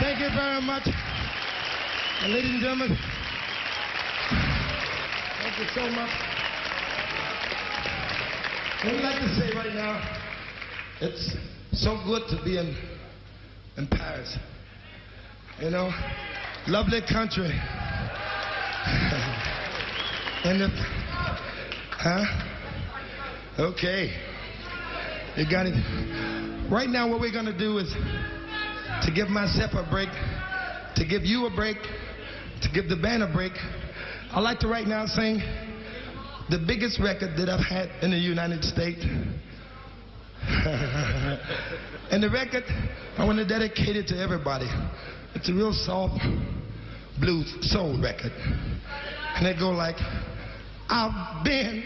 Thank you very much. And ladies and gentlemen, thank you so much. What I'd like to say right now, it's so good to be in Paris. You know, lovely country. And okay. You got it. Right now, what we're going to do is to give myself a break, to give you a break, to give the band a break. I'd like to right now sing the biggest record that I've had in the United States. And the record, I want to dedicate it to everybody. It's a real soft blues soul record. And it go like, I've been